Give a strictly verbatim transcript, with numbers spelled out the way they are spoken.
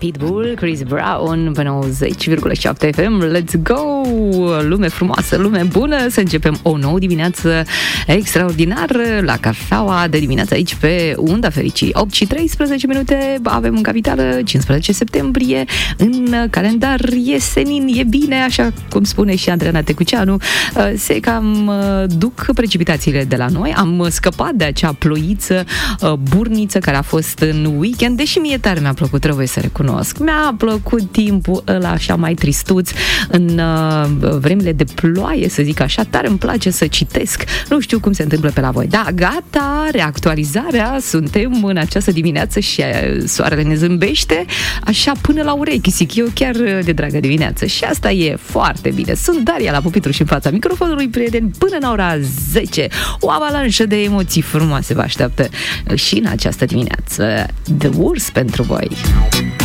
Pitbull, Chris Brown pe nouăzeci virgulă șapte F M. Let's go! Lume frumoasă, lume bună. Să începem o nouă dimineață extraordinară la cafeaua de dimineață aici pe Unda Fericii. opt și treisprezece minute, avem în capitală cincisprezece septembrie. În calendar e senin, e bine, așa cum spune și Andreea Tecuceanu. Se cam duc precipitațiile de la noi. Am scăpat de acea ploiță burniță care a fost în weekend, deși mie tare mi-a plăcut, trebuie să recunosc. Mi-a plăcut timpul ăla așa mai tristuț în uh, vremile de ploaie, să zic așa. Tare îmi place să citesc. Nu știu cum se întâmplă pe la voi. Da, gata, reactualizarea. Suntem în această dimineață și soarele ne zâmbește așa până la urechi, zic eu, chiar de dragă dimineață. Și asta e foarte bine. Sunt Daria la pupitru și în fața microfonului, prieteni, până în ora zece. O avalanșă de emoții frumoase vă așteaptă și în această dimineață. The Worst pentru voi.